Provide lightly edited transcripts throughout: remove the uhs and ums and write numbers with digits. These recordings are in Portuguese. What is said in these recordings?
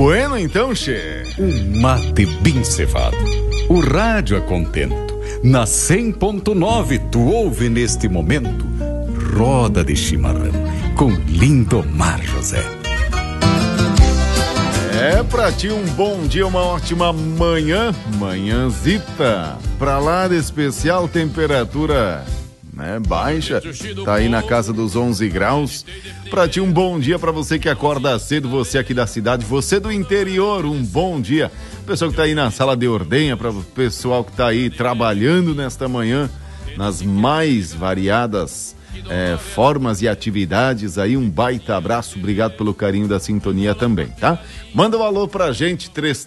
Bueno, então, che. Um mate bem cevado. O rádio a contento. Na 100.9 tu ouve neste momento Roda de Chimarrão com Lindomar José. É pra ti um bom dia, uma ótima manhãzita. Pra lá de especial, temperatura baixa, tá aí na casa dos 11 graus. Pra ti um bom dia, pra você que acorda cedo, você aqui da cidade, você do interior, um bom dia. Pessoal que tá aí na sala de ordenha, para o pessoal que tá aí trabalhando nesta manhã, nas mais variadas formas e atividades, aí um baita abraço, obrigado pelo carinho da sintonia também, tá? Manda um alô pra gente,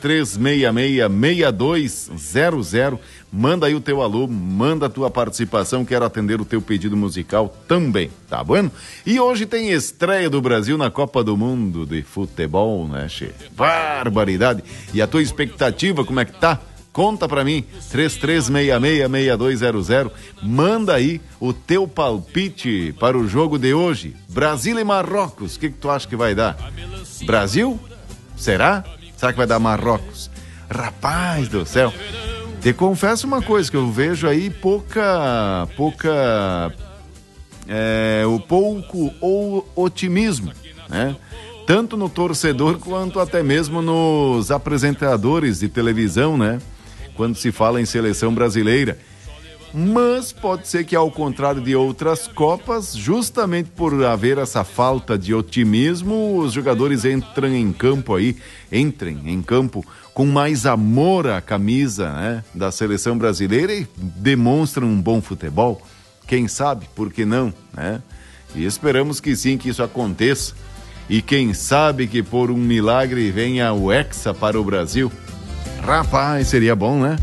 3366-6200, manda aí o teu alô, manda a tua participação, quero atender o teu pedido musical também, tá bom? E hoje tem estreia do Brasil na Copa do Mundo de futebol, né, che? Barbaridade! E a tua expectativa, como é que tá? Conta pra mim, 3366-6200, manda aí o teu palpite para o jogo de hoje, Brasil e Marrocos, o que tu acha que vai dar? Brasil? Será? Será que vai dar Marrocos? Rapaz do céu, te confesso uma coisa, que eu vejo aí pouco otimismo, né? Tanto no torcedor quanto até mesmo nos apresentadores de televisão, né? Quando se fala em seleção brasileira. Mas pode ser que, ao contrário de outras Copas, justamente por haver essa falta de otimismo, os jogadores entrem em campo com mais amor à camisa, né, da seleção brasileira e demonstram um bom futebol. Quem sabe, por que não, né? E esperamos que sim, que isso aconteça. E quem sabe que por um milagre venha o Hexa para o Brasil. Rapaz, seria bom, né?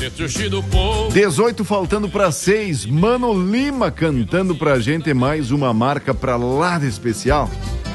18 faltando para 6, Mano Lima cantando pra gente mais uma marca pra lá de especial.